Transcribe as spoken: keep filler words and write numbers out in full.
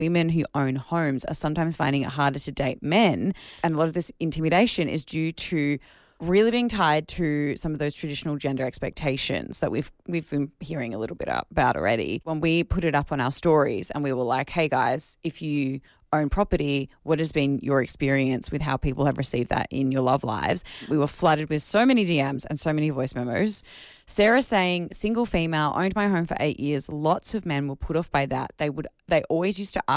women who own homes are sometimes finding it harder to date men. And a lot of this intimidation is due to really being tied to some of those traditional gender expectations that we've we've been hearing a little bit about already. When we put it up on our stories and we were like, hey guys, if you own property, what has been your experience with how people have received that in your love lives? We were flooded with so many D Ms and so many voice memos. Sarah saying, single female, owned my home for eight years. Lots of men were put off by that. They would, they always used to ask